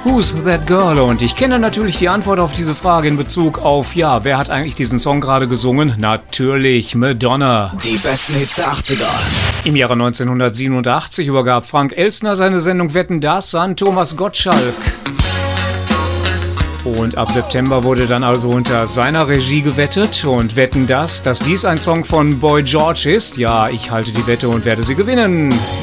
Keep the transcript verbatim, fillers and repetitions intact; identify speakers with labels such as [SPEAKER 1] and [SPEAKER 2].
[SPEAKER 1] Who's That Girl? Und ich kenne natürlich die Antwort auf diese Frage in Bezug auf, ja, wer hat eigentlich diesen Song gerade gesungen? Natürlich Madonna.
[SPEAKER 2] Die besten Hits der achtziger.
[SPEAKER 1] Im Jahre neunzehnhundertsiebenundachtzig übergab Frank Elstner seine Sendung Wetten, dass an Thomas Gottschalk. Und ab September wurde dann also unter seiner Regie gewettet. Und wetten das, dass dies ein Song von Boy George ist? Ja, ich halte die Wette und werde sie gewinnen.